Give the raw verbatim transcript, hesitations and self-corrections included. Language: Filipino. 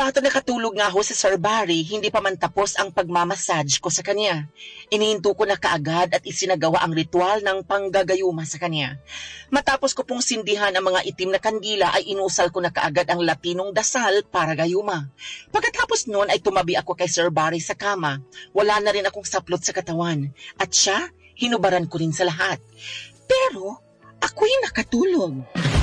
Bato nakatulog nga ho sa Sir Barry, hindi pa man tapos ang pagmamassage ko sa kanya. Inihinto ko na kaagad at isinagawa ang ritual ng panggagayuma sa kanya. Matapos ko pong sindihan ang mga itim na kandila ay inusal ko na kaagad ang Latinong dasal para gayuma. Pagkatapos noon ay tumabi ako kay Sir Barry sa kama. Wala na rin akong saplot sa katawan. At siya, hinubaran ko rin sa lahat. Pero ako'y nakatulog.